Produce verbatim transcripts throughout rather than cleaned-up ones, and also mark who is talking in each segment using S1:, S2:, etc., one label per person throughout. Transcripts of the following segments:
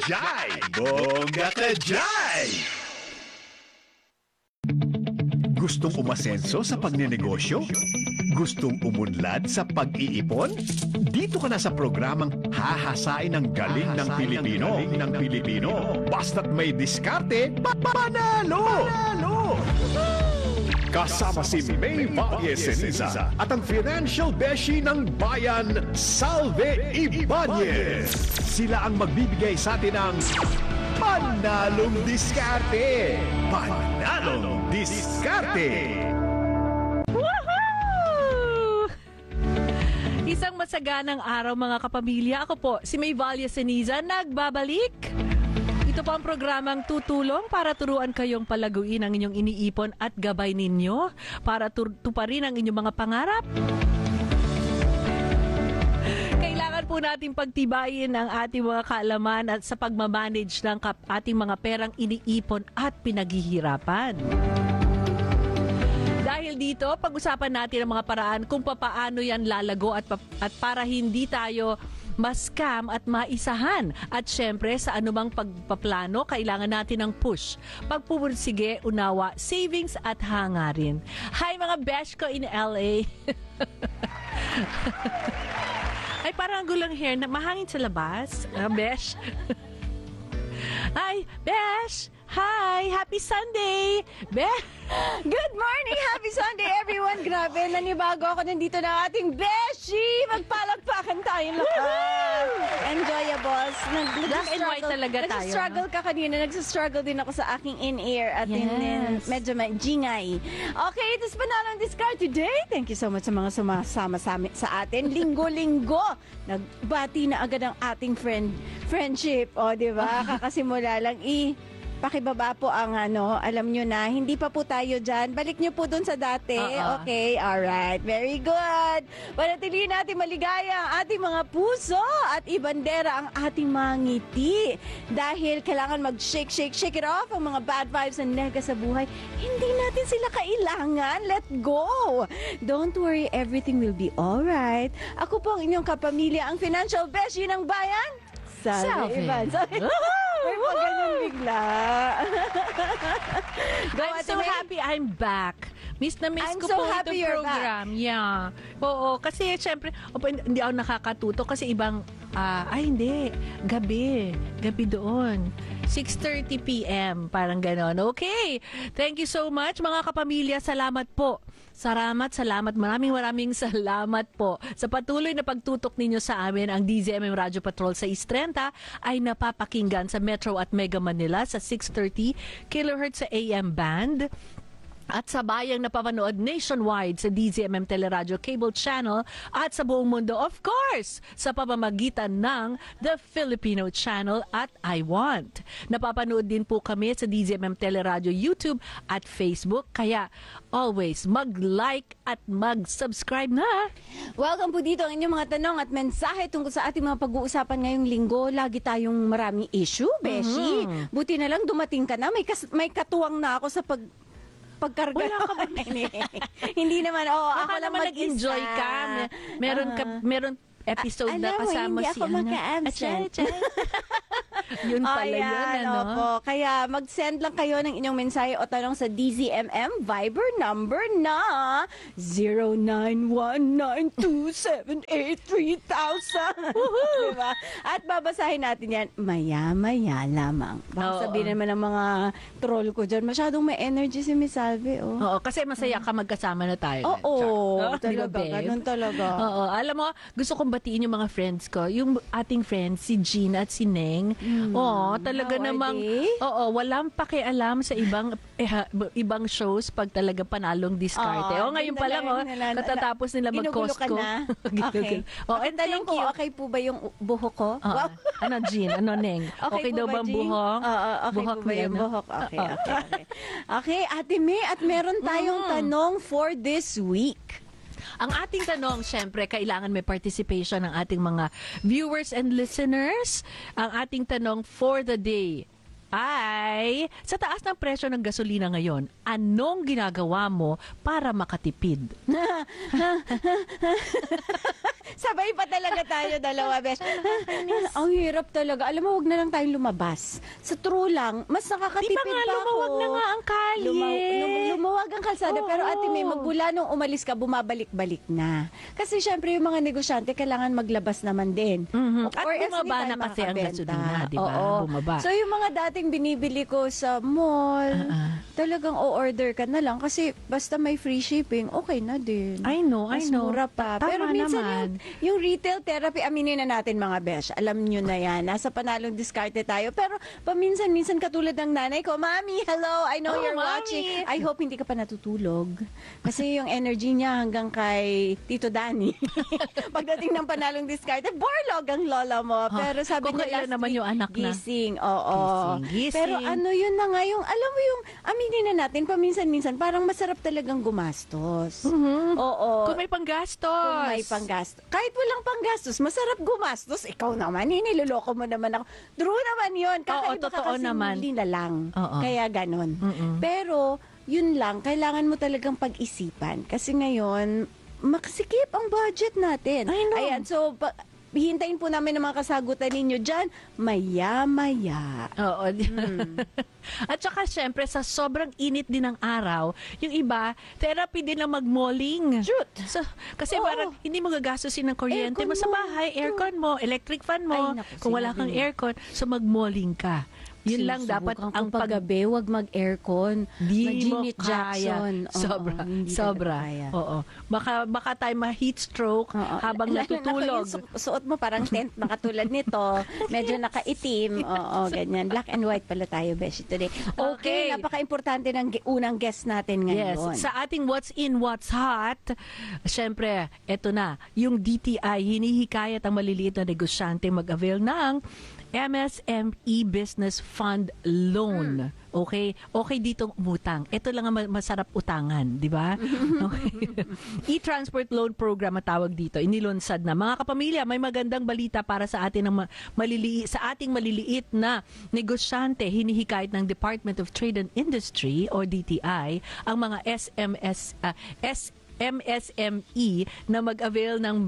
S1: Jai! Bongga ka, Jai! Gustong umasenso sa pagnenegosyo? Gustong umunlad sa pag-iipon? Dito ka na sa programang Hahasain ng Galing ng Pilipino. ng Pilipino. Basta't may diskarte, panalo! Panalo! Kasama si May Valle-Ceniza at ang Financial Beshi ng Bayan, Salve Ibanez. Sila ang magbibigay sa atin ng Panalong Diskarte! Panalong Diskarte!
S2: Woohoo! Isang masaganang araw mga kapamilya. Ako po, si May Valle-Ceniza, nagbabalik. Ito po ang programang tutulong para turuan kayong palaguin ang inyong iniipon at gabay ninyo para tuparin ang inyong mga pangarap. Kailangan po natin pagtibayin ang ating mga kaalaman at sa pagmamanage ng ating mga perang iniipon at pinaghihirapan. Dahil dito, pag-usapan natin ang mga paraan kung papaano yan lalago at, at para hindi tayo ma-scam at maisahan. At syempre, sa anumang pagpaplano, kailangan natin ng push. Pagpupursige, unawa, savings at hangarin. Hi mga besh ko in L A. Ay, parang gulang hair na mahangin sa labas. Uh, besh. Hi, besh. Hi, happy Sunday. Besh.
S3: Good morning! Happy Sunday, everyone! Grabe, nanibago ako nandito na ating Beshi! Magpalagpakan tayo lahat! Enjoyables!
S2: Black and white talaga tayo.
S3: Nagsistruggle ka kanina. Nagsistruggle din ako sa aking in-ear at
S2: yes.
S3: in, in, medyo may jingay. Okay, it is Panalong Discard today. Thank you so much sa mga sumasama sa, sa atin. Linggo-linggo, nagbati na agad ang ating friend friendship. O, di ba? Kakasimula lang i- Pakibaba po ang ano, alam nyo na, hindi pa po tayo dyan. Balik nyo po dun sa dati. Uh-uh. Okay, alright. Very good. Panatilihin natin maligaya ang ating mga puso at ibandera ang ating mga ngiti. Dahil kailangan mag-shake, shake, shake it off ang mga bad vibes and nega sa buhay. Hindi natin sila kailangan. Let go. Don't worry, everything will be alright. Ako po ang inyong kapamilya, ang Financial Beshi ng Bayan. Salve Ivan. May pa ganun bigla.
S2: I'm so happy I'm back. Miss na miss
S3: I'm
S2: ko
S3: so
S2: po
S3: happy
S2: itong
S3: you're
S2: program. Back. Yeah. Oo, kasi syempre, opo, hindi ako nakakatuto kasi ibang, uh, ay hindi, gabi. Gabi doon. six thirty p.m. Parang ganon. Okay. Thank you so much mga kapamilya. Salamat po. Salamat, salamat. Maraming maraming salamat po sa patuloy na pagtutok ninyo sa amin. Ang D Z M M Radio Patrol sa Istrenta ay napapakinggan sa Metro at Mega Manila sa six thirty kilohertz sa A M band. At sa bayang napapanood nationwide sa D Z M M Teleradio Cable Channel at sa buong mundo, of course, sa pamamagitan ng The Filipino Channel at I Want. Napapanood din po kami sa D Z M M Teleradio YouTube at Facebook. Kaya always mag-like at mag-subscribe na.
S3: Welcome po dito ang inyong mga tanong at mensahe tungkol sa ating mga pag-uusapan ngayong linggo. Lagi tayong maraming issue, Beshi. Mm-hmm. Buti na lang dumating ka na. May, kas- may katuwang na ako sa pag... pagkarga.
S2: Wala ka ba?
S3: Hindi naman. Oo,
S2: Baka
S3: ako lang
S2: naman nag-enjoy ka. Meron ka, meron episode
S3: A-
S2: na kasama
S3: mo,
S2: si
S3: ako maka-absent.
S2: Yun pala
S3: Ayan,
S2: yun, ano?
S3: Opo. Kaya mag-send lang kayo ng inyong mensahe o tanong sa D Z M M Viber number na zero nine one nine two seven eight three thousand. Diba? At babasahin natin yan maya-maya lamang. Baka
S2: Oo.
S3: sabihin naman ng mga troll ko dyan, masyadong may energy si Miss Salve. Oh.
S2: Oo, kasi masaya ka magkasama na tayo.
S3: Oo,
S2: oh,
S3: talaga. Ganun talaga.
S2: Oo, alam mo, gusto kong batiin yung mga friends ko. Yung ating friends, si Gina at si Neng. Mm. Oo, talaga
S3: How are
S2: namang,
S3: they?
S2: oo, walang pakialam sa ibang eh, ibang shows pag talaga panalong diskarte.
S3: Oo,
S2: oh, ngayon pa lang, oh,
S3: nila-
S2: katatapos nila
S3: Ginugulo ka
S2: mag-Costco.
S3: na? Okay.
S2: Oh, and
S3: Tanong
S2: thank
S3: ko,
S2: you.
S3: okay po ba yung buhok ko?
S2: Oo.
S3: Wow.
S2: Ano, Jean? Ano, Neng? Okay,
S3: po
S2: daw
S3: ba,
S2: bang
S3: Jean?
S2: buhok?
S3: Oo, okay
S2: buhok
S3: po ba
S2: ni
S3: yung
S2: ano?
S3: buhok? Okay,
S2: Oo.
S3: okay, okay. Okay, Ate May, at meron tayong
S2: Mm.
S3: tanong for this week.
S2: Ang ating tanong, syempre, kailangan may participation ng ating mga viewers and listeners. Ang ating tanong for the day ay, sa taas ng presyo ng gasolina ngayon, anong ginagawa mo para makatipid?
S3: Sabay pa talaga tayo dalawa, besh. Ang hirap talaga. Alam mo, wag na lang tayong lumabas. Sa true lang, mas
S2: Di
S3: nakakatipid
S2: ba nga,
S3: pa ako.
S2: lumawag na nga ang kalye.
S3: Lumaw, lum- lumuwag ang kalsada.
S2: Oo.
S3: Pero ate May, magmula nung umalis ka, bumabalik-balik na. Kasi syempre yung mga negosyante, kailangan maglabas naman din.
S2: Mhm. At
S3: Or else
S2: bumaba
S3: di tayo
S2: na kasi ang
S3: makakabenta.
S2: gasolina, di ba?
S3: Oo.
S2: Bumaba.
S3: So yung mga dating binibili ko sa mall,
S2: Ah, ah.
S3: talagang o-order ka na lang. Kasi basta may free shipping, okay na din.
S2: I know, I
S3: Mas
S2: know.
S3: mura pa.
S2: Tama
S3: Pero minsan
S2: naman.
S3: yung, yung retail therapy, aminin na natin mga besh, alam nyo na yan, nasa panalong diskarte tayo. Pero paminsan-minsan katulad ng nanay ko, Mami, hello, I know
S2: Oh,
S3: you're
S2: Mami.
S3: watching. I hope hindi ka pa natutulog. Kasi yung energy niya hanggang kay Tito Danny. Pagdating ng panalong diskarte, borlog ang lola mo. Pero sabi
S2: Kung
S3: niya
S2: kailan
S3: last
S2: naman
S3: week,
S2: yung anak na.
S3: gising. Oo.
S2: Gising, gising.
S3: Pero ano yun na nga, yung, alam mo yung, aminin na natin, paminsan-minsan, parang masarap talagang gumastos.
S2: Mhm.
S3: Oo.
S2: Kung may panggastos.
S3: Kung may panggastos. Kahit walang panggastos, masarap gumastos. Ikaw naman, hiniloloko mo naman ako. True naman yun. Kakaiba ka
S2: totoo
S3: kasi
S2: naman.
S3: hindi na lang.
S2: Oo.
S3: Kaya ganon.
S2: Mm-mm.
S3: Pero, yun lang, kailangan mo talagang pag-isipan. Kasi ngayon, makasikip ang budget natin.
S2: I know.
S3: Ayan, so, pa- hintayin po namin ang mga kasagutan ninyo dyan, maya-maya.
S2: Oo.
S3: Hmm.
S2: At saka syempre sa sobrang init din ng araw, yung iba, therapy din na mag-malling.
S3: Shoot!
S2: So, kasi
S3: Oo.
S2: parang hindi mo gagastusin ng kuryente
S3: Aircon
S2: mo sa
S3: mo.
S2: bahay, aircon mo, electric fan mo.
S3: Ay, naku,
S2: Kung wala
S3: sinabi
S2: kang
S3: mo.
S2: aircon, so mag-malling ka. Yun lang dapat
S3: Sinusubukan ko
S2: ang pag...
S3: paggabi, wag mag-aircon.
S2: Di mo
S3: Mag-Janet
S2: kaya.
S3: Jackson. Oo,
S2: Sobra.
S3: hindi talaga
S2: sobra.
S3: kaya.
S2: Oo. Baka, baka tayo ma-heat stroke
S3: Oo.
S2: habang
S3: Lalo na
S2: natutulog.
S3: yung su- suot mo parang tent na katulad nito. Medyo nakaitim. Oo, ganyan. Black and white pala tayo, Beshi, today. Okay,
S2: Okay.
S3: napaka-importante ng gi- unang guest natin
S2: Yes,
S3: ngayon.
S2: sa ating What's In, What's Hot, syempre, eto na, yung D T I, hinihikayat ang maliliit na negosyante mag-avail ng M S M E Business Fund Loan. Okay? Okay ditong umutang. Ito lang ang ma- masarap utangan, di ba? Okay. E-Transport Loan Program ang tawag dito. Inilunsad na. Mga kapamilya, may magandang balita para sa atin ng ma- maliliit, sa ating maliliit na negosyante. Hinihikayat ng Department of Trade and Industry o D T I ang mga S M S ah, S M S M E na mag-avail ng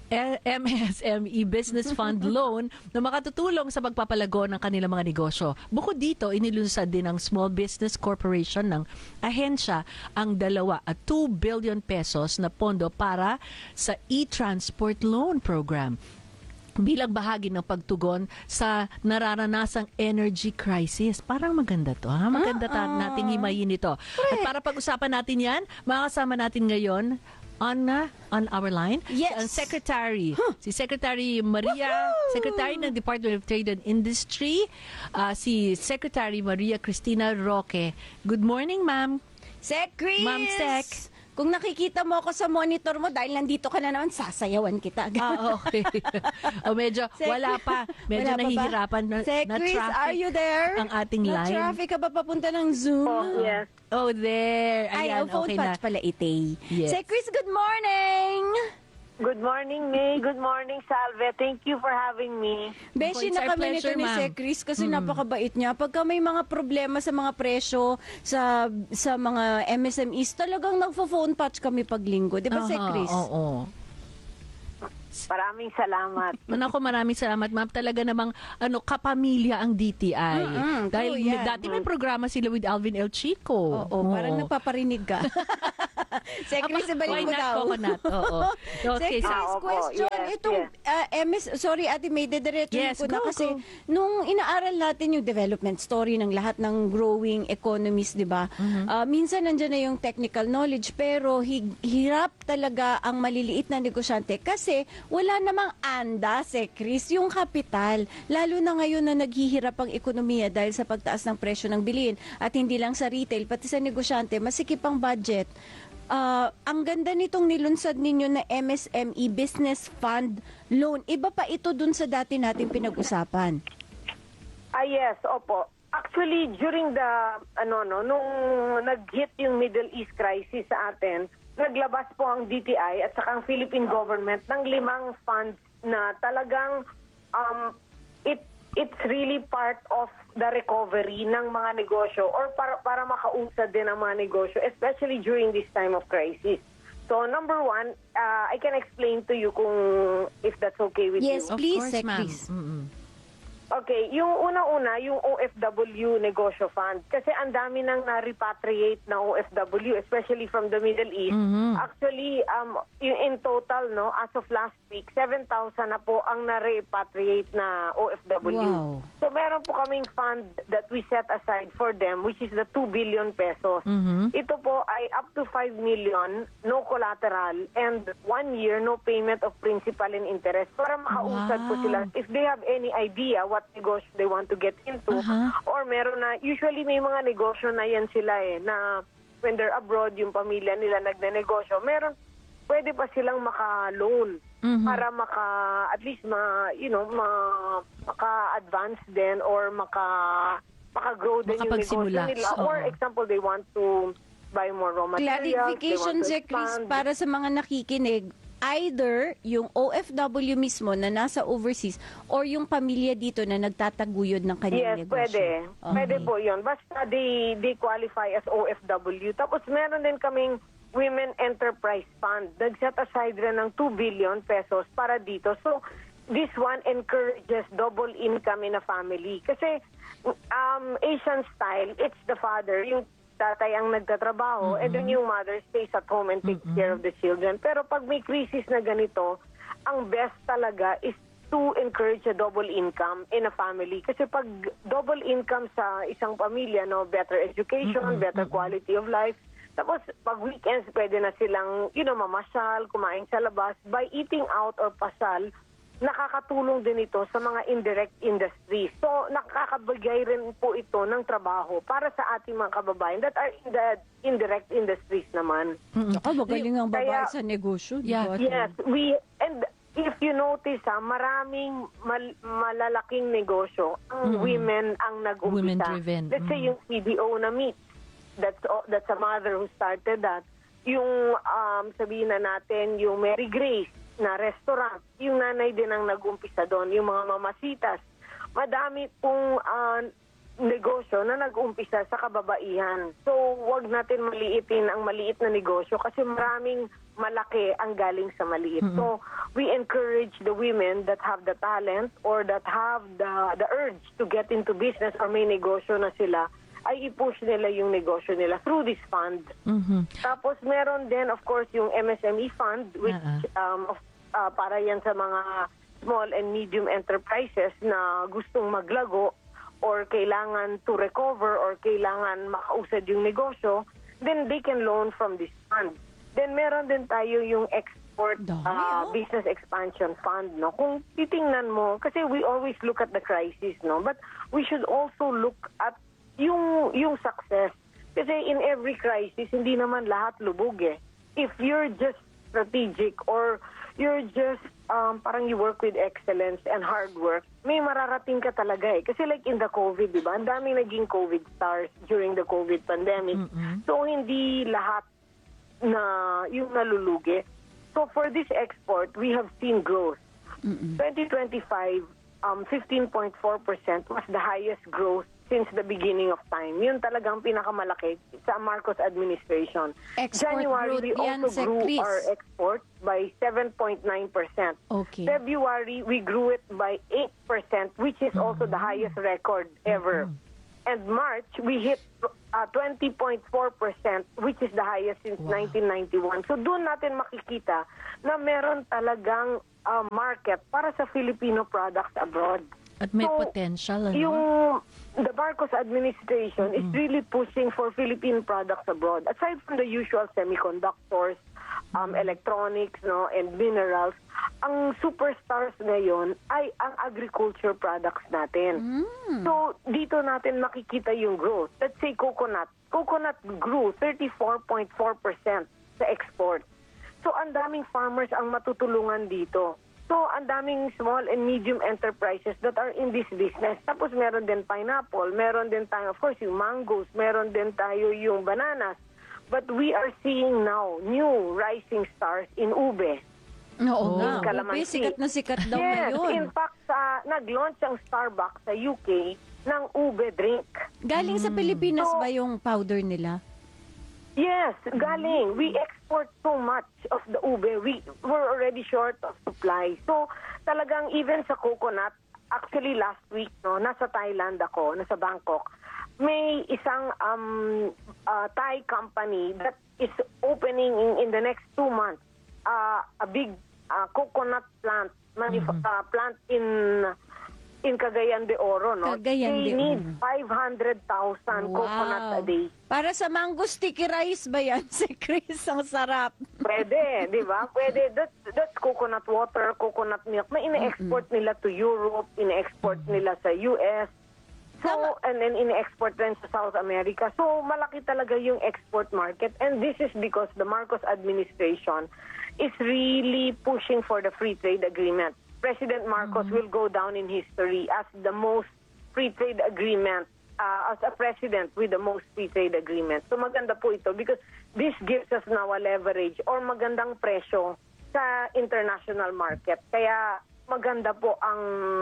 S2: M S M E Business Fund Loan na makatutulong sa pagpapalago ng kanilang mga negosyo. Bukod dito, inilunsad din ng Small Business Corporation ng ahensya ang dalawa at two billion pesos na pondo para sa e-transport loan program bilang bahagi ng pagtugon sa nararanasang energy crisis. Parang maganda to, ha? Maganda ta- nating himayin ito. At para pag-usapan natin yan, makakasama natin ngayon on uh, on our line
S3: Yes.
S2: ang secretary si Secretary Maria Secretary ng Department of Trade and Industry, uh, si Secretary Maria Cristina Roque. Good morning, ma'am.
S3: Sec Chris!
S2: Ma'am Sec.
S3: Kung nakikita mo ako sa monitor mo, dahil nandito ka na naman, sasayawan kita.
S2: Ah, okay. O medyo
S3: Sec-
S2: wala pa. Medyo
S3: Wala pa ba?
S2: nahihirapan na,
S3: Sec
S2: na
S3: Chris,
S2: traffic
S3: are you there?
S2: ang ating line.
S3: Na-traffic ka ba papunta ng Zoom?
S4: Oh, yes.
S2: Oh, there.
S3: Ay,
S2: Ayan,
S3: ang phone
S2: okay
S3: patch
S2: na.
S3: pala, Itay.
S2: Yes.
S3: Sec Chris, good morning!
S4: Good morning, May. Good morning, Salve. Thank you for having me.
S3: Beshi
S2: it's
S3: na
S2: our
S3: kami nito
S2: pleasure,
S3: ni
S2: ma'am.
S3: Sec Chris kasi napakabait niya. Pagka may mga problema sa mga presyo sa sa mga M S M Es, talagang nagfo-phone patch kami pag linggo. Di ba, Sec
S2: Aha,
S3: Chris?
S2: Oo.
S4: Maraming salamat.
S2: Ako maraming salamat, ma'am. Talaga namang ano, kapamilya ang D T I.
S3: Mm-mm,
S2: Dahil
S3: true yan.
S2: dati may programa sila with Alvin El Chico.
S3: Oo, parang nagpaparinig ka. Sec Chris, ibalik
S2: Why
S3: mo
S2: not
S3: daw.
S2: coconut? Oo. Okay,
S3: Sec
S2: so,
S4: Ah,
S3: Chris,
S4: opo.
S3: question.
S4: Yes,
S3: Itong
S4: yes.
S3: uh, M S, sorry Ate May, dediretso
S2: Yes,
S3: ko na
S2: go,
S3: kasi
S2: go.
S3: nung inaaral natin yung development story ng lahat ng growing economies, di ba?
S2: Mm-hmm.
S3: Ah, minsan nandiyan na yung technical knowledge pero hi- hirap talaga ang maliliit na negosyante kasi wala namang anda, Sec Chris, yung kapital. Lalo na ngayon na naghihirap ang ekonomiya dahil sa pagtaas ng presyo ng bilihin at hindi lang sa retail, pati sa negosyante, masikip ang budget. Ah, ang ganda nitong nilunsad ninyo na M S M E Business Fund Loan. Iba pa ito dun sa dati natin pinag-usapan.
S4: Ah, yes, opo. Actually, during the, ano, no, nung nag-hit yung Middle East crisis sa atin, naglabas po ang D T I at saka ang Philippine government ng limang funds na talagang um, it it's really part of the recovery ng mga negosyo or para, para makausad din ang mga negosyo, especially during this time of crisis. So, number one, uh, I can explain to you kung if that's okay with
S3: Yes,
S4: you.
S2: Of
S3: please,
S2: course,
S3: Sec,
S2: ma'am.
S3: please.
S2: Mm-mm.
S4: Okay, yung una-una, yung O F W Negosyo Fund. Kasi ang dami nang na-repatriate na O F W, especially from the Middle East.
S2: Mhm.
S4: Actually, um, in, in total, no, as of last week, seven thousand na po ang na-repatriate na O F W.
S3: Wow.
S4: So meron po kaming fund that we set aside for them, which is the two billion pesos.
S2: Mhm.
S4: Ito po ay up to five million, no collateral, and one year, no payment of principal and interest para makausad po
S2: Wow.
S4: sila if they have any idea what negosyo they want to get into.
S2: Aha.
S4: Or meron na, usually may mga negosyo na yan sila eh, na when they're abroad, yung pamilya nila nagnenegosyo, meron, pwede pa silang maka-loan
S2: Mhm.
S4: para maka, at least ma, you know, ma, maka-advance din or maka, maka-grow din yung negosyo
S2: Makapagsimula.
S4: nila.
S2: Oo.
S4: Or example, they want to buy more raw materials.
S3: Clarification,
S4: they
S3: Sec,
S4: want to
S3: Chris,
S4: expand.
S3: para sa mga nakikinig, either yung O F W mismo na nasa overseas or yung pamilya dito na nagtataguyod ng kanyang
S4: Yes,
S3: negosyo.
S4: pwede.
S3: Okay.
S4: Pwede po yun. Basta they, they qualify as O F W. Tapos meron din kaming Women Enterprise Fund. Nag-set aside rin ng two billion pesos para dito. So, this one encourages double income in a family. Kasi um, Asian style, it's the father, yung tatay ang nagtatrabaho, and then yung mother stays at home and takes care of the children. Pero pag may crisis na ganito, ang best talaga is to encourage a double income in a family. Kasi pag double income sa isang pamilya, no, better education, better quality of life. Tapos pag weekends, pwede na silang, you know, mamasyal, kumain sa labas. By eating out or pasal, nakakatulong din ito sa mga indirect industries. So, nakakabigay rin po ito ng trabaho para sa ating mga kababayan that are in the indirect industries naman.
S3: Ako, magaling ang babae
S4: Kaya-
S3: sa negosyo. di
S2: Yeah.
S3: ba?
S4: Yes, we, and if you notice, ha, maraming mal- malalaking negosyo ang women ang nag-umpisa.
S2: Women-driven.
S4: Let's say yung C D O na meet. That's o- that's a mother who started that. Yung um, sabihin na natin, yung Mary Grace na restaurant, yung nanay din ang nag-umpisa doon, yung mga mamasitas. Madami pong ah, negosyo na nag-umpisa sa kababaihan. So, wag natin maliitin ang maliit na negosyo kasi maraming malaki ang galing sa maliit. So, we encourage the women that have the talent or that have the the urge to get into business or may negosyo na sila, ay i-push nila yung negosyo nila through this fund.
S2: Mhm.
S4: Tapos meron din, of course, yung M S M E fund, which
S2: Ah,
S4: um, of, uh, para yan sa mga small and medium enterprises na gustong maglago or kailangan to recover or kailangan makausad yung negosyo, then they can loan from this fund. Then meron din tayo yung export
S3: Dami,
S4: uh,
S3: oh.
S4: business expansion fund. No? Kung titingnan mo, kasi we always look at the crisis, no? But we should also look at yung yung success. Kasi in every crisis, hindi naman lahat lubog eh. If you're just strategic or you're just um, parang you work with excellence and hard work, may mararating ka talaga eh. Kasi like in the COVID, di ba? Ang daming naging COVID stars during the COVID pandemic. So hindi lahat na yung nalulugi. So for this export, we have seen growth. twenty twenty-five, um, fifteen point four percent was the highest growth since the beginning of time. Yun talagang pinakamalaki sa Marcos administration.
S3: Export
S4: January,
S3: growth
S4: we
S3: yan,
S4: also
S3: Sec
S4: grew
S3: Chris.
S4: our export by seven point nine percent.
S3: Okay.
S4: February, we grew it by eight percent, which is also the highest record ever. And March, we hit uh, twenty point four percent, which is the highest since nineteen ninety-one. So doon natin makikita na meron talagang uh, market para sa Filipino products abroad.
S2: At may
S4: So,
S2: potential, ano?
S4: Yung the Marcos administration is really pushing for Philippine products abroad. Aside from the usual semiconductors, um, electronics, no, and minerals, ang superstars ngayon ay ang agriculture products natin. So, dito natin makikita yung growth. Let's say coconut. Coconut grew thirty-four point four percent sa export. So, ang daming farmers ang matutulungan dito. So, ang daming small and medium enterprises that are in this business. Tapos, meron din pineapple, meron din tayo, of course, yung mangoes, meron din tayo yung bananas. But we are seeing now new rising stars in ube.
S3: Oo nga. Ube,
S4: Calamansi.
S3: sikat na sikat daw
S4: Yes,
S3: ngayon.
S4: in fact, sa, nag-launch ang Starbucks sa U K ng ube drink.
S3: Galing sa Pilipinas
S4: So,
S3: ba yung powder nila?
S4: Yes, galing. We export so much of the ube. We were already short of supply. So talagang even sa coconut, actually last week, no, nasa Thailand ako, nasa Bangkok, may isang um, uh, Thai company that is opening in, in the next two months uh, a big uh, coconut plant, manuf-
S2: Mhm.
S4: uh, plant in in Cagayan de Oro, no?
S3: Cagayan
S4: They
S3: de
S4: need
S3: Oro.
S4: five hundred thousand coconut a day.
S3: Para sa mango sticky rice ba yan si Chris? Ang sarap.
S4: Pwede, di ba? Pwede. That's, that's coconut water, coconut milk. May ine-export nila to Europe, ine-export nila sa U S. So, and then ine-export rin sa South America. So, malaki talaga yung export market. And this is because the Marcos administration is really pushing for the free trade agreement. President Marcos will go down in history as the most free trade agreement, uh, as a president with the most free trade agreement. So maganda po ito because this gives us now a leverage or magandang presyo sa international market. Kaya maganda po ang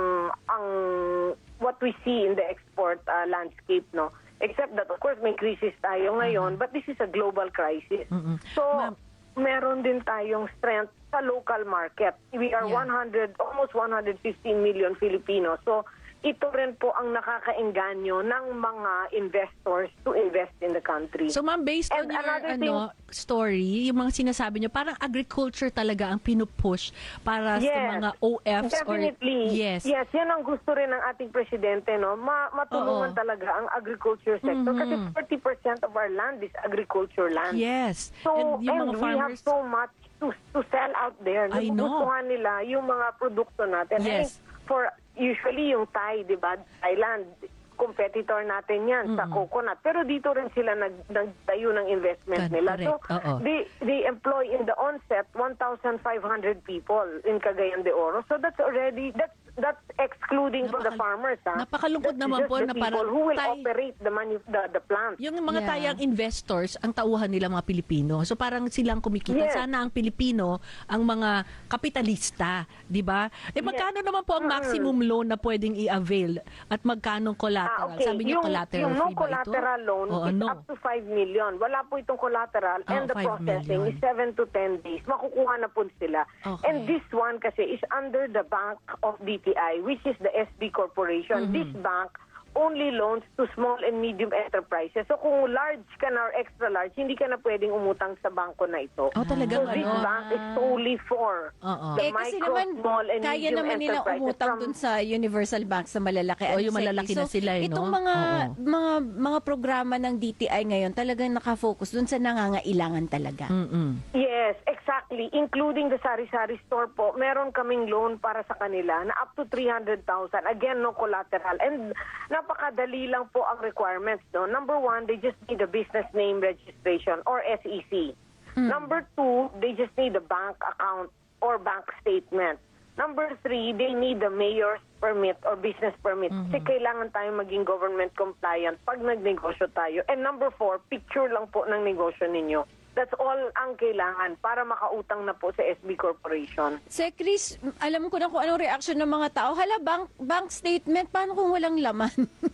S4: ang what we see in the export uh, landscape, no? Except that of course may crisis tayo ngayon, but this is a global crisis.
S2: Mm-mm.
S4: So
S2: Ma'am,
S4: meron din tayong strength sa local market. We are
S2: Yeah.
S4: one hundred, almost one hundred fifteen million Filipinos. So, ito rin po ang nakakaengganyo ng mga investors to invest in the country.
S2: So ma'am, based on
S4: And
S2: your
S4: another
S2: ano, story, yung mga sinasabi nyo, parang agriculture talaga ang pinupush para sa
S4: Yes,
S2: mga O Fs
S4: definitely.
S2: or yes.
S4: Yes, yan ang gusto rin ng ating presidente, no? Ma matulungan
S2: Oo.
S4: talaga ang agriculture sector
S2: Mhm.
S4: kasi thirty percent of our land is agriculture land.
S2: Yes.
S4: So,
S2: and yung
S4: and
S2: mga
S4: we have
S2: farmers,
S4: so much to to sell out there.
S2: I know.
S4: Nagugustuhan nila yung mga produkto natin. I
S2: Yes.
S4: think for usually yung Thai, di ba? Thailand, competitor natin yan sa coconut. Pero dito rin sila nag, nagtayo ng investment
S2: Correct.
S4: nila. So,
S2: Oo.
S4: they, they employ in the onset one thousand five hundred people in Cagayan de Oro. So that's already, that's that's excluding from the
S2: Napaka-
S4: farmers. Ha?
S2: napakalungkod
S4: That's
S2: naman
S4: just
S2: po
S4: the
S2: na
S4: people
S2: parang
S4: who will
S2: Thai-
S4: operate the, manu- the, the plant.
S2: yung mga
S3: Yeah.
S2: tayang investors, ang tauhan nila mga Pilipino. So parang silang kumikita.
S4: Yes.
S2: Sana ang Pilipino, ang mga kapitalista, di ba? Eh magkano naman po ang maximum loan na pwedeng i-avail at magkano collateral?
S4: Ah, okay.
S2: Sabi niyo
S4: yung,
S2: collateral
S4: yung no
S2: free ba ito?
S4: collateral loan
S2: Oo,
S4: is
S2: no.
S4: up to five million. Wala po itong collateral
S2: Oh,
S4: and the
S2: five
S4: processing
S2: million.
S4: is seven to ten days. Makukuha na po sila.
S2: Okay.
S4: And this one kasi is under the bank of D T I, which is the S B Corporation.
S2: Mm-hmm.
S4: This bank only loans to small and medium enterprises. So kung large ka na or extra large, hindi ka na pwedeng umutang sa bangko na ito.
S2: Oh, talagang
S4: So this
S2: ano?
S4: bank is solely for
S2: Oo.
S4: the
S3: Eh kasi
S4: micro,
S3: naman,
S4: small, and
S3: kaya
S4: medium
S3: naman nilang
S4: enterprises
S3: umutang
S4: from-
S3: dun sa Universal Bank sa malalaki.
S2: O,
S3: Ano,
S2: yung
S3: Seki?
S2: malalaki na sila, eh, no?
S3: Itong mga,
S2: Oo.
S3: mga, mga programa ng D T I ngayon talagang nakafocus dun sa nangangailangan talaga.
S2: Mm-mm.
S4: Yes, exactly. Including the sari-sari store po, meron kaming loan para sa kanila na up to three hundred thousand. Again, no collateral. And napakadali lang po ang requirements. No? Number one, they just need a business name registration or S E C. Number two, they just need a bank account or bank statement. Number three, they need the mayor's permit or business permit. Kasi kailangan tayo maging government compliant pag nagnegosyo tayo. And number four, picture lang po ng negosyo ninyo. That's all ang kailangan para makautang na po sa S B Corporation.
S3: Sir Chris, alam ko na kung anong reaction ng mga tao. Hala, bank, bank statement, paano kung walang laman?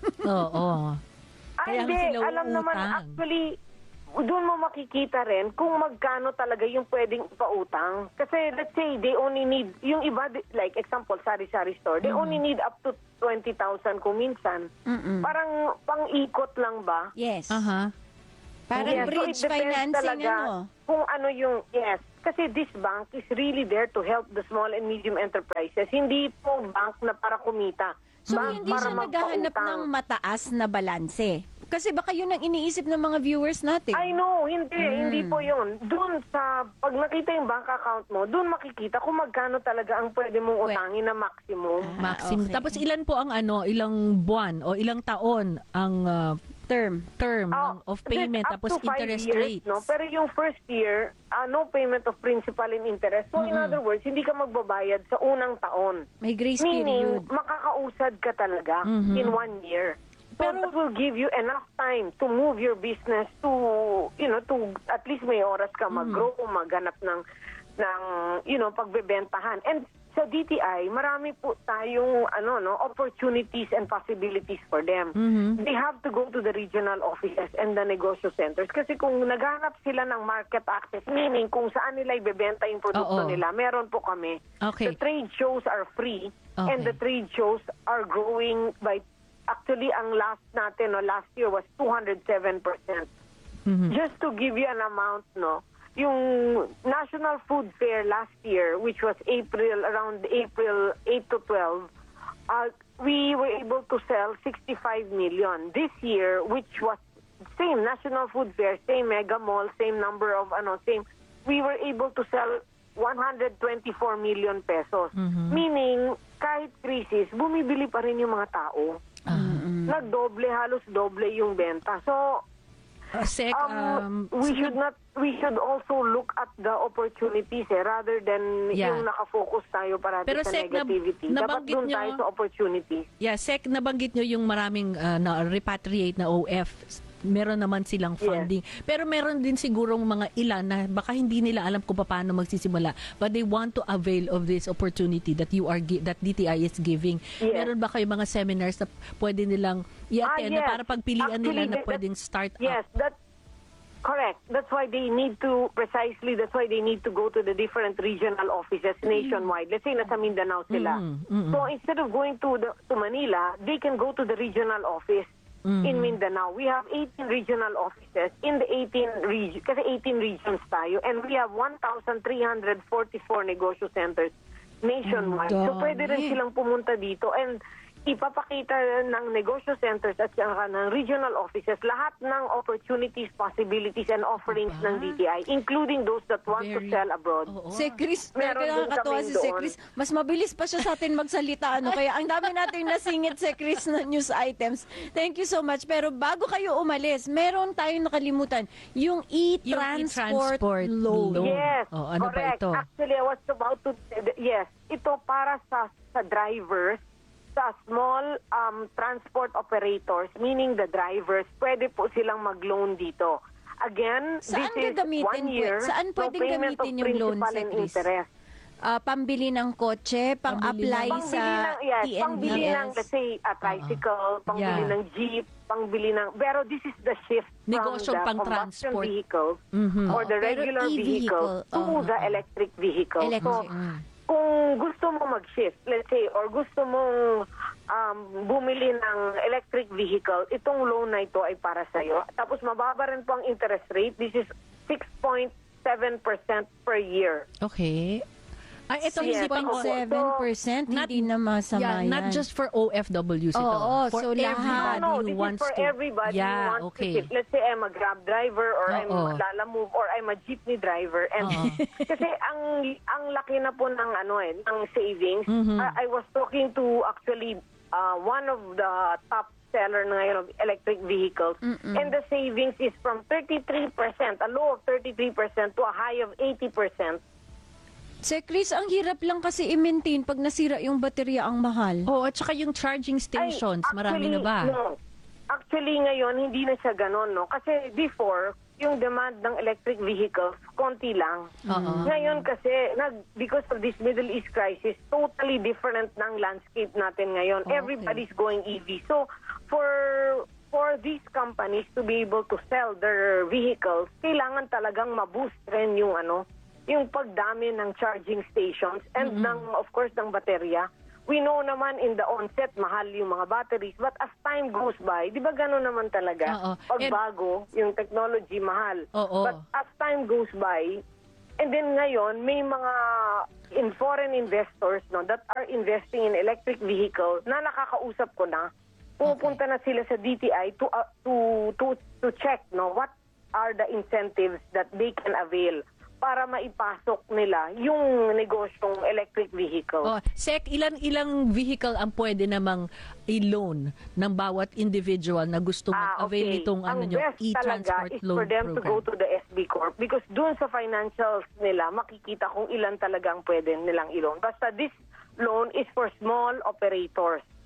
S2: Oo.
S4: Ay,
S2: Kaya
S4: hindi.
S2: nga sila
S4: Alam naman,
S2: uutang.
S4: actually, doon mo makikita rin kung magkano talaga yung pwedeng ipautang. Kasi let's say they only need, yung iba, like example, sari-sari store, they only need up to twenty thousand kung minsan.
S3: Mm-mm.
S4: Parang pang-ikot lang ba?
S3: Yes.
S2: Aha.
S3: Parang
S4: Yes, so
S3: bridge
S4: it depends
S3: financing,
S4: talaga
S3: ano?
S4: kung ano yung, yes. Kasi this bank is really there to help the small and medium enterprises. Hindi po bank na para kumita.
S3: So,
S4: Bank
S3: hindi
S4: para
S3: siya naghahanap
S4: magpautang.
S3: ng mataas na balanse. Kasi baka yun ang iniisip ng mga viewers natin.
S4: I know, hindi,
S3: Mm.
S4: hindi po yun. Doon sa, pag nakita yung bank account mo, doon makikita kung magkano talaga ang pwede mong
S3: Pwede.
S4: utangin na maximum.
S3: Ah,
S2: Maximum.
S3: okay.
S2: Tapos ilan po ang ano, ilang buwan o ilang taon ang uh,
S3: Term.
S2: term
S4: Ah,
S2: ng, of payment
S4: up
S2: tapos
S4: to five
S2: interest
S4: years,
S2: rates.
S4: No? Pero yung first year, ah, no payment of principal and interest. So in other words, hindi ka magbabayad sa unang taon.
S3: May grace
S4: Meaning,
S3: period.
S4: makakausad ka talaga
S2: Mhm.
S4: in one year. So
S2: Pero-
S4: that will give you enough time to move your business to, you know, to at least may oras ka mag-grow, maghanap ng, ng, you know, pagbebentahan. And sa D T I, marami po tayong ano no opportunities and possibilities for them.
S2: Mhm.
S4: They have to go to the regional offices and the negosyo centers kasi kung naghanap sila ng market access, meaning kung saan nila ibebenta yung produkto
S2: Oo.
S4: nila, meron po kami.
S2: Okay.
S4: The trade shows are free and
S2: Okay.
S4: the trade shows are growing by actually ang last natin no last year was two hundred seven percent.
S2: Mhm.
S4: Just to give you an amount, no, yung National Food Fair last year, which was April, around April eight to twelve, uh, we were able to sell sixty-five million. This year, which was same National Food Fair, same mega mall, same number of, ano, same, we were able to sell one hundred twenty-four million pesos. Meaning, kahit crisis, bumibili pa rin yung mga tao. Nagdoble, halos doble yung benta. So,
S2: Uh, Sec,
S4: Um,
S2: um,
S4: we should not we should also look at the opportunities eh, rather than
S2: Yeah.
S4: yung nakafocus tayo parati
S2: Pero,
S4: sa
S2: Sec, nab-
S4: negativity. Dapat
S2: nabanggit
S4: doon
S2: nyo-
S4: tayo sa opportunities.
S2: yeah, Sec, nabanggit nyo yung maraming uh, na repatriate na O F. Meron naman silang
S4: Yes.
S2: funding. Pero meron din sigurong mga ilan na baka hindi nila alam kung paano magsisimula. But they want to avail of this opportunity that you are gi- that D T I is giving.
S4: Yes.
S2: Meron ba kayo mga seminars na pwede nilang i-attend na
S4: Ah, yes.
S2: para pagpilian nila
S4: Actually,
S2: na
S4: that-
S2: pwedeng start up?
S4: Yes, that correct. That's why they need to precisely that's why they need to go to the different regional offices nationwide. Let's say nasa Mindanao sila.
S2: Mm, mm,
S4: So instead of going to the to Manila, they can go to the regional office in Mindanao. We have eighteen regional offices in the eighteen region kasi eighteen regions tayo, and we have one thousand three hundred forty-four negosyo centers nationwide.
S2: Ang
S4: So pwede rin
S2: dami.
S4: silang pumunta dito and ipapakita ng negosyo centers at saka ng regional offices lahat ng opportunities, possibilities, and offerings
S2: Aba.
S4: ng D T I, including those that want to
S2: Very-
S4: sell abroad.
S2: Oo.
S3: Si Chris,
S4: Meron
S3: talaga
S4: din
S3: nakakatawa
S4: kami
S3: si si
S4: doon.
S3: Chris. Mas mabilis pa siya sa atin magsalita. Ano? Kaya ang dami nating nasingit si Chris na news items. Thank you so much. Pero bago kayo umalis, meron tayong nakalimutan. Yung e-transport,
S2: e-transport
S3: loan.
S2: loan.
S4: Yes,
S2: Oh, ano ba
S4: correct.
S2: ito?
S4: Actually, I was about to say that, yes, ito para sa sa drivers, sa small um, transport operators, meaning the drivers, pwede po silang mag-loan dito. Again,
S3: Saan
S4: this is
S3: gagamitin
S4: one
S3: po?
S4: year,
S3: Saan
S4: no
S3: pwedeng
S4: payment of
S3: gamitin yung loan,
S4: principal
S3: Sir
S4: and
S3: Chris?
S4: interest.
S3: Ah, pambili ng kotse, pang-apply
S2: Pambili
S4: Pangbili
S3: sa
S4: ng, yes,
S3: T N
S4: pangbili ng, let's
S3: B S.
S4: say, a tricycle, pangbili
S2: Yeah.
S4: ng jeep, pangbili ng, pero this is the shift
S2: Negosyong
S4: from the
S2: pang-transport.
S4: combustion vehicles
S2: Mhm.
S4: or the
S3: Oo, pero
S4: regular
S3: e-vehicle,
S4: vehicle to
S3: oo.
S4: the electric vehicle.
S3: Electric.
S4: So, kung gusto mo mag-shift, let's say, or gusto mong um, bumili ng electric vehicle, itong loan na ito ay para sa'yo. Tapos mababa rin po ang interest rate. This is six point seven percent per year.
S2: Okay. Ay, ito
S4: Yes,
S2: hindi pa
S4: opo.
S3: seven percent,
S2: Not-
S3: hindi na masama
S2: yeah,
S3: yan.
S2: not just for O F Ws ito.
S3: Oo,
S2: for
S3: so lahat.
S2: everybody
S4: No, no,
S2: who
S4: this is
S2: wants
S4: for
S2: to.
S4: everybody
S2: yeah,
S4: who wants
S2: okay.
S4: to shift. Let's say I'm a Grab driver or I'm
S2: Oo.
S4: a Lalamove or I'm a jeepney driver. And
S2: Oo.
S4: kasi ang ang laki na po ng ano eh, ng savings.
S2: Mhm.
S4: I, I was talking to actually uh, one of the top seller na ngayon of electric vehicles. And the savings is from thirty-three percent, a low of thirty-three percent to a high of eighty percent.
S3: Sir Chris, ang hirap lang kasi i-maintain pag nasira yung baterya, ang mahal.
S2: Oh, at saka yung charging stations,
S4: Ay,
S2: marami na ba?
S4: No. Actually, ngayon, hindi na siya ganon, no? Kasi before, yung demand ng electric vehicles, konti lang.
S2: Oo.
S4: Ngayon kasi, nag, because of this Middle East crisis, totally different ng landscape natin ngayon.
S2: Okay.
S4: Everybody's going E V. So, for for these companies to be able to sell their vehicles, kailangan talagang ma-boost rin yung ano, yung pagdami ng charging stations and ng, of course, ng baterya. We know naman in the onset, mahal yung mga batteries. But as time goes by, di ba gano'n naman talaga?
S2: Oo.
S4: Pagbago, yung technology, mahal.
S2: Oo.
S4: But as time goes by, and then ngayon, may mga in foreign investors no that are investing in electric vehicle na nakakausap ko na, pupunta na sila sa D T I to uh, to to to check no what are the incentives that they can avail para maipasok nila yung negosyong electric vehicle.
S2: Oh, Sec, ilan ilang vehicle ang pwede namang i-loan ng bawat individual na gusto
S4: Ah,
S2: mag-avail nitong ano
S4: Ang
S2: nyo,
S4: best talaga
S2: e-transport
S4: is
S2: loan
S4: for them
S2: program?
S4: to go to the S B Corp because doon sa financials nila, makikita kung ilan talagang pwede nilang i-loan. Basta this loan is for small operators.